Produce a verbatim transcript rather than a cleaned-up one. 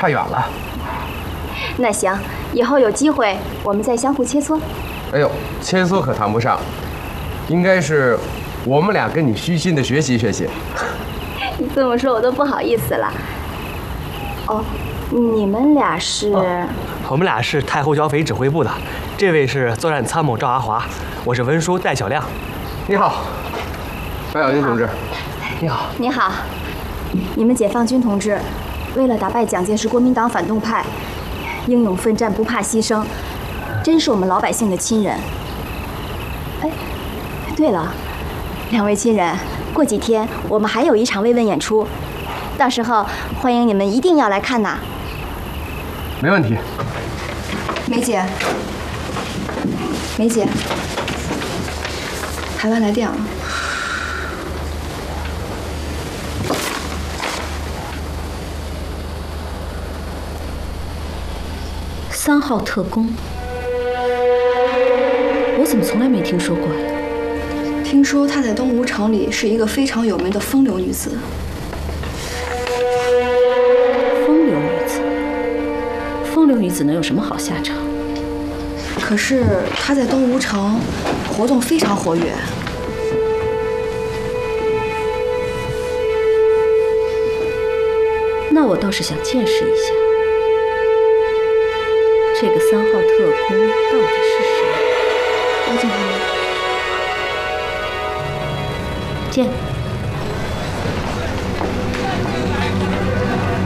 差远了。 那行，以后有机会我们再相互切磋。 哎呦，切磋可谈不上，应该是我们俩跟你虚心的学习学习。 你这么说，我都不好意思了。哦，你们俩是？ 哦、我们俩是太后剿匪指挥部的，这位是作战参谋赵阿华，我是文书戴小亮。 你好，白小军同志。 你好。 你好，你们解放军同志，为了打败蒋介石国民党反动派，英勇奋战，不怕牺牲，真是我们老百姓的亲人。哎，对了，两位亲人，过几天我们还有一场慰问演出，到时候欢迎你们一定要来看呐。 没问题。 梅姐，梅姐，台湾来电了。 三号特工，我怎么从来没听说过呀？ 听说她在东吴城里是一个非常有名的风流女子。 风流女子，风流女子能有什么好下场？ 可是她在东吴城活动非常活跃。 那我倒是想见识一下。这个三号特工到底是谁？ 我警官。 见。